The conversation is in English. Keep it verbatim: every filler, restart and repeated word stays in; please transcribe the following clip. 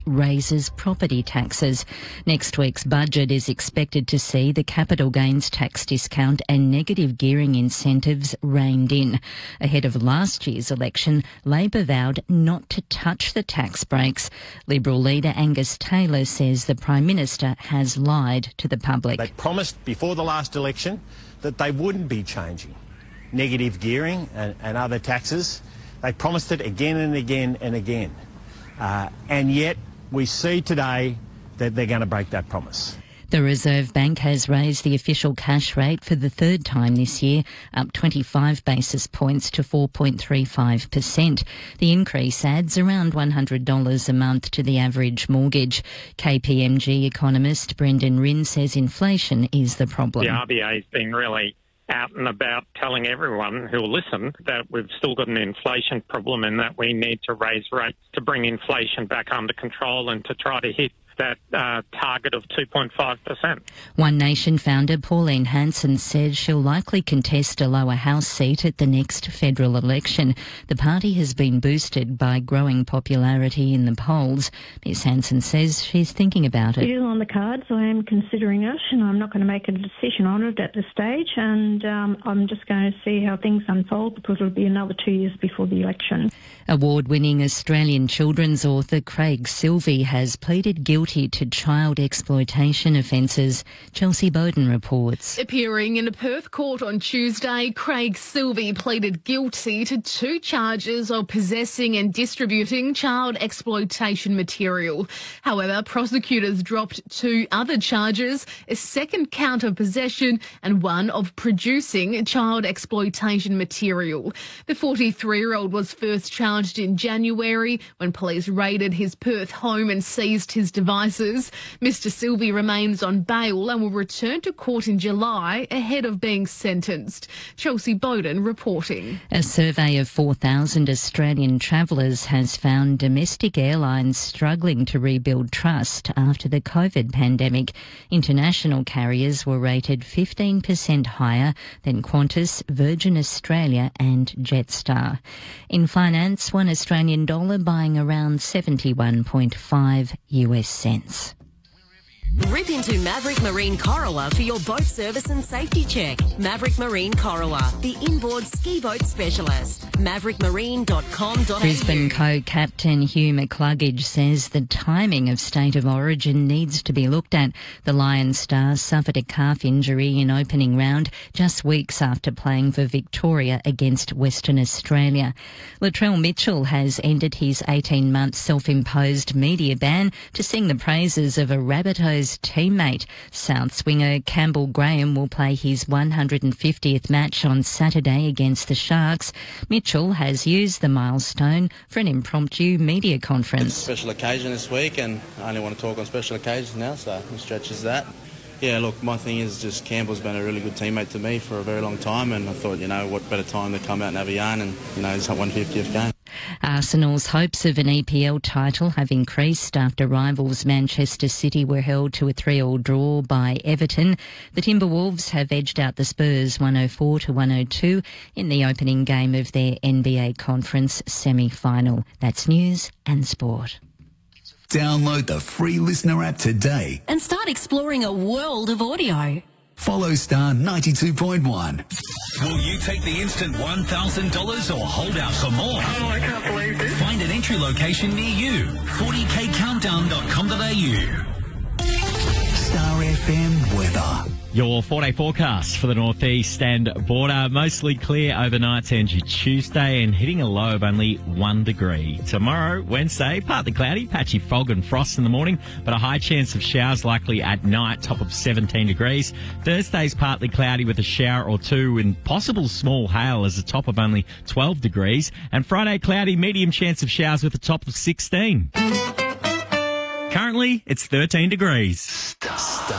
raises property taxes. Next week's budget is expected to see the capital gains tax discount and negative gearing incentives reined in. Ahead of last year's election, Labor vowed not to touch the tax breaks. Liberal leader Angus Taylor says the Prime Minister has lied to the public. They promised before the last election that they wouldn't be changing negative gearing and, and other taxes. They promised it again and again and again. Uh, and yet we see today that they're going to break that promise. The Reserve Bank has raised the official cash rate for the third time this year, up twenty-five basis points to four point three five percent. The increase adds around one hundred dollars a month to the average mortgage. K P M G economist Brendan Rinn says inflation is the problem. The R B A has been really out and about telling everyone who will listen that we've still got an inflation problem and that we need to raise rates to bring inflation back under control and to try to hit that uh, target of two point five percent. One Nation founder Pauline Hanson said she'll likely contest a lower house seat at the next federal election. The party has been boosted by growing popularity in the polls. Ms Hanson says she's thinking about it. It is on the cards. I am considering it, and I'm not going to make a decision on it at this stage, and um, I'm just going to see how things unfold because it'll be another two years before the election. Award-winning Australian children's author Craig Silvey has pleaded guilty to child exploitation offences. Chelsea Bowden reports. Appearing in a Perth court on Tuesday, Craig Silvey pleaded guilty to two charges of possessing and distributing child exploitation material. However, prosecutors dropped two other charges, a second count of possession and one of producing child exploitation material. The forty-three-year-old was first charged in January when police raided his Perth home and seized his devices. Mister Silvey remains on bail and will return to court in July ahead of being sentenced. Chelsea Bowden reporting. A survey of four thousand Australian travellers has found domestic airlines struggling to rebuild trust after the COVID pandemic. International carriers were rated fifteen percent higher than Qantas, Virgin Australia and Jetstar. In finance, one Australian dollar buying around seventy-one point five U S cents. Rip into Maverick Marine Corolla for your boat service and safety check. Maverick Marine Corolla, the inboard ski boat specialist. maverick marine dot com dot a u. Brisbane co-captain Hugh McCluggage says the timing of state of origin needs to be looked at. The Lion Stars suffered a calf injury in opening round just weeks after playing for Victoria against Western Australia. Latrell Mitchell has ended his eighteen-month self-imposed media ban to sing the praises of a Rabbitohs teammate. South swinger Campbell Graham will play his one hundred fiftieth match on Saturday against the Sharks. Mitchell has used the milestone for an impromptu media conference. It's a special occasion this week and I only want to talk on special occasions now, so it stretches that. Yeah, look, my thing is just Campbell's been a really good teammate to me for a very long time and I thought, you know, what better time to come out and have a yarn and, you know, his one hundred fiftieth game. Arsenal's hopes of an E P L title have increased after rivals Manchester City were held to a three all draw by Everton. The Timberwolves have edged out the Spurs one oh four to one oh two in the opening game of their N B A conference semi-final. That's news and sport. Download the free Listener app today and start exploring a world of audio. Follow Star ninety-two point one. Will you take the instant one thousand dollars or hold out for more? Oh, I can't believe this. Find an entry location near you. forty k countdown dot com dot a u. Star F M weather. Your four-day forecast for the northeast and border. Mostly clear overnight into Tuesday and hitting a low of only one degree. Tomorrow, Wednesday, partly cloudy, patchy fog and frost in the morning, but a high chance of showers likely at night, top of seventeen degrees. Thursday's partly cloudy with a shower or two and possible small hail as a top of only twelve degrees. And Friday, cloudy, medium chance of showers with a top of sixteen. Currently, it's thirteen degrees. Star.